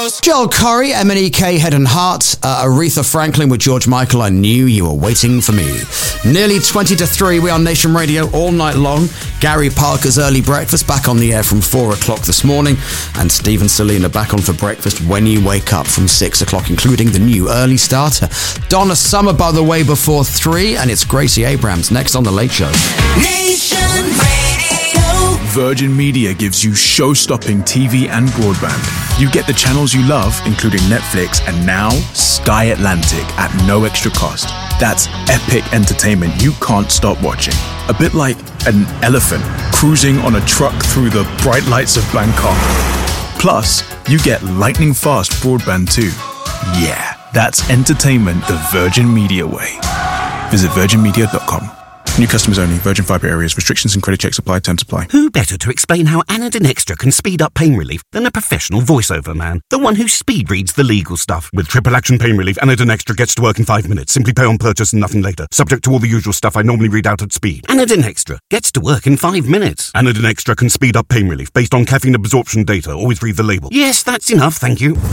Joel Corey, M&EK, Head and Heart, Aretha Franklin with George Michael, I Knew You Were Waiting For Me. Nearly 20 to 3, we are Nation Radio all night long. Gary Parker's Early Breakfast back on the air from 4 o'clock this morning, and Steve and Selena back on for breakfast when you wake up from 6 o'clock, including the new early starter. Donna Summer, by the way, before 3, and it's Gracie Abrams next on The Late Show. Nation Radio. Virgin Media gives you show-stopping TV and broadband. You get the channels you love, including Netflix and now Sky Atlantic at no extra cost. That's epic entertainment you can't stop watching. A bit like an elephant cruising on a truck through the bright lights of Bangkok. Plus, you get lightning fast broadband too. Yeah, that's entertainment the Virgin Media way. Visit virginmedia.com. New customers only. Virgin Fibre areas. Restrictions and credit checks apply. Terms apply. Who better to explain how Anadin Extra can speed up pain relief than a professional voiceover man? The one who speed reads the legal stuff. With triple action pain relief, Anadin Extra gets to work in 5 minutes. Simply pay on purchase and nothing later. Subject to all the usual stuff I normally read out at speed. Anadin Extra gets to work in 5 minutes. Anadin Extra can speed up pain relief based on caffeine absorption data. Always read the label. Yes, that's enough, thank you.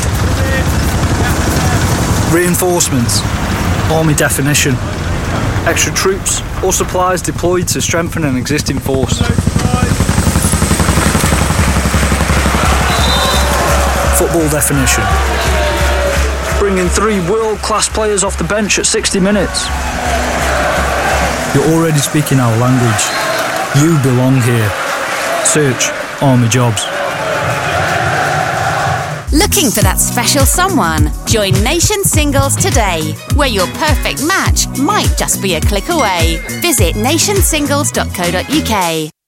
Reinforcements. Army definition. Extra troops or supplies deployed to strengthen an existing force. Football definition. Bringing 3 world-class players off the bench at 60 minutes. You're already speaking our language. You belong here. Search Army Jobs. Looking for that special someone? Join Nation Singles today, where your perfect match might just be a click away. Visit nationsingles.co.uk.